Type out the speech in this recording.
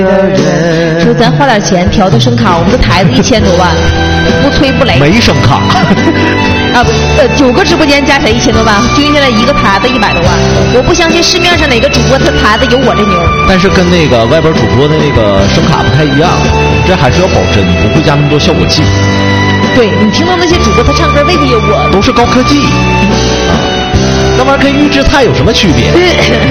说咱花点钱调的声卡，我们的台子1000多万，不催不雷。 没声卡啊，9个直播间加起来1000多万，均下来一个台子100多万。我不相信市面上哪个主播他台子有我这牛。 但是跟那个外边主播的那个声卡不太一样，这还是要保真，你不会加那么多效果器。 对，你听到那些主播他唱歌未必有我， 都是高科技。那玩意儿跟预制菜有什么区别？